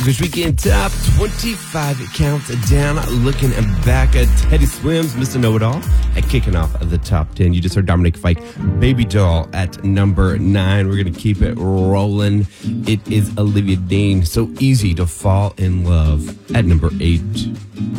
This weekend top 25 countdown. Looking back at Teddy Swims, Mr. Know-It-All, at kicking off the top 10. You just heard Dominic Fike, Baby Doll at number 9. We're going to keep it rolling. It is Olivia Dean, So Easy to Fall in Love at number 8.